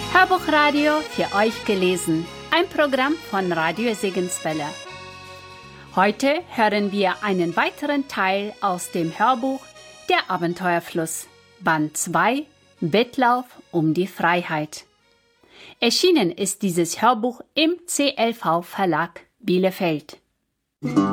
Hörbuchradio für euch gelesen. Ein Programm von Radio Segenswelle. Heute hören wir einen weiteren Teil aus dem Hörbuch Der Abenteuerfluss, Band 2, Wettlauf um die Freiheit. Erschienen ist dieses Hörbuch im CLV Verlag Bielefeld.